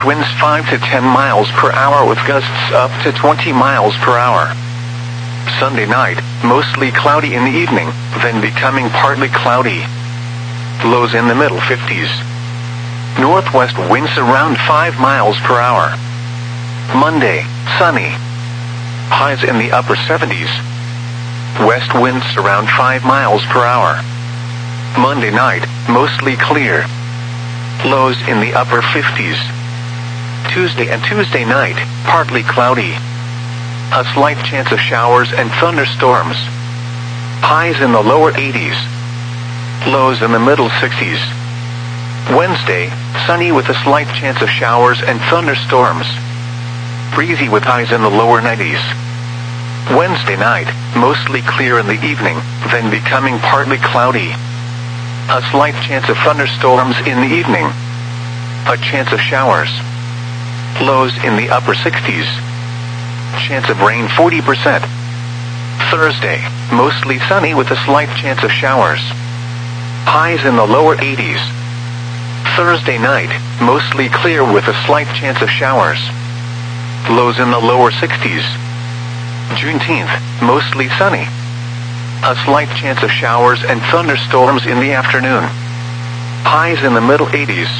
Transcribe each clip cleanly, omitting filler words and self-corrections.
winds 5 to 10 miles per hour with gusts up to 20 miles per hour. Sunday night, mostly cloudy in the evening, then becoming partly cloudy. Lows in the middle 50s. Northwest winds around 5 miles per hour. Monday, sunny. Highs in the upper 70s. West winds around 5 miles per hour. Monday night, mostly clear. Lows in the upper 50s. Tuesday and Tuesday night, partly cloudy. A slight chance of showers and thunderstorms. Highs in the lower 80s. Lows in the middle 60s. Wednesday, sunny with a slight chance of showers and thunderstorms. Breezy with highs in the lower 90s. Wednesday night, mostly clear in the evening, then becoming partly cloudy. A slight chance of thunderstorms in the evening. A chance of showers. Lows in the upper 60s. Chance of rain 40%. Thursday, mostly sunny with a slight chance of showers. Highs in the lower 80s. Thursday night, mostly clear with a slight chance of showers. Lows in the lower 60s. Juneteenth, mostly sunny. A slight chance of showers and thunderstorms in the afternoon. Highs in the middle 80s.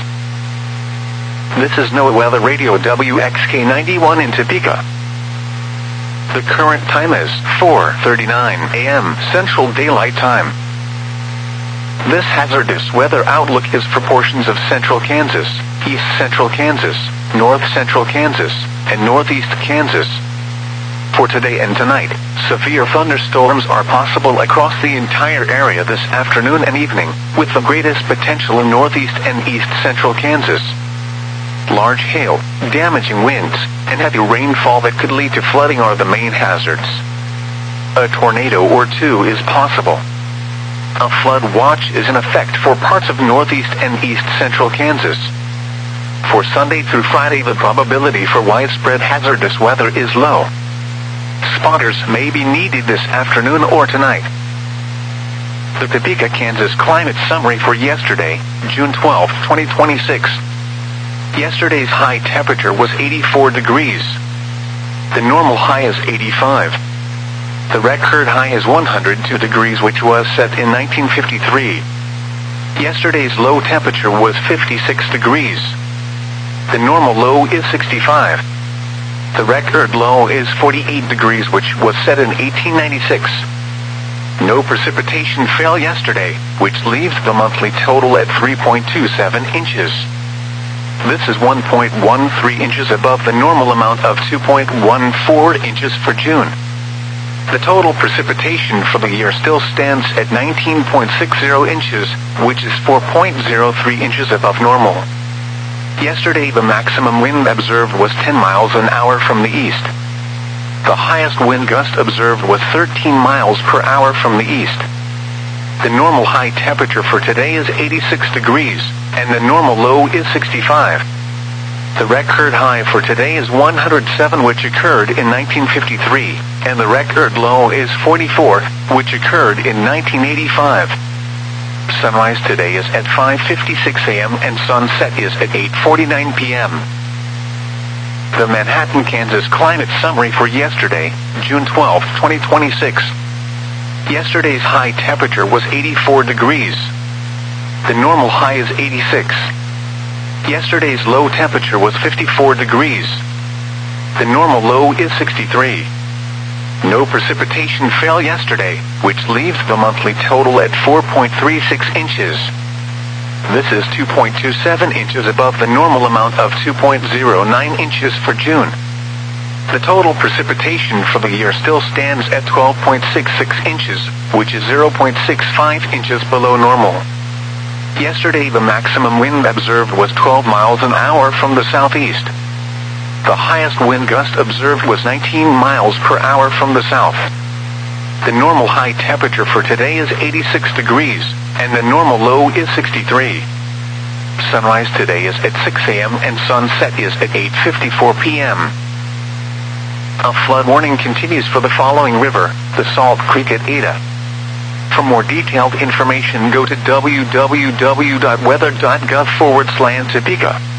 This is NOAA Weather Radio WXK91 in Topeka. The current time is 4:39 a.m. Central Daylight Time. This hazardous weather outlook is for portions of central Kansas, east central Kansas, north central Kansas, and northeast Kansas. For today and tonight, severe thunderstorms are possible across the entire area this afternoon and evening, with the greatest potential in northeast and east central Kansas. Large hail, damaging winds, and heavy rainfall that could lead to flooding are the main hazards. A tornado or two is possible. A flood watch is in effect for parts of northeast and east central Kansas. For Sunday through Friday, the probability for widespread hazardous weather is low. Spotters may be needed this afternoon or tonight. The Topeka, Kansas climate summary for yesterday, June 12, 2026. Yesterday's high temperature was 84 degrees. The normal high is 85. The record high is 102 degrees, which was set in 1953. Yesterday's low temperature was 56 degrees. The normal low is 65. The record low is 48 degrees, which was set in 1896. No precipitation fell yesterday, which leaves the monthly total at 3.27 inches. This is 1.13 inches above the normal amount of 2.14 inches for June. The total precipitation for the year still stands at 19.60 inches, which is 4.03 inches above normal. Yesterday, the maximum wind observed was 10 miles an hour from the east. The highest wind gust observed was 13 miles per hour from the east. The normal high temperature for today is 86 degrees, and the normal low is 65. The record high for today is 107, which occurred in 1953, and the record low is 44, which occurred in 1985. Sunrise today is at 5:56 a.m. and sunset is at 8:49 p.m. The Manhattan, Kansas climate summary for yesterday, June 12, 2026. Yesterday's high temperature was 84 degrees. The normal high is 86. Yesterday's low temperature was 54 degrees. The normal low is 63. No precipitation fell yesterday, which leaves the monthly total at 4.36 inches. This is 2.27 inches above the normal amount of 2.09 inches for June. The total precipitation for the year still stands at 12.66 inches, which is 0.65 inches below normal. Yesterday, the maximum wind observed was 12 miles an hour from the southeast. The highest wind gust observed was 19 miles per hour from the south. The normal high temperature for today is 86 degrees, and the normal low is 63. Sunrise today is at 6 a.m. and sunset is at 8:54 p.m. A flood warning continues for the following river, the Salt Creek at Ada. For more detailed information, go to www.weather.gov/Topeka.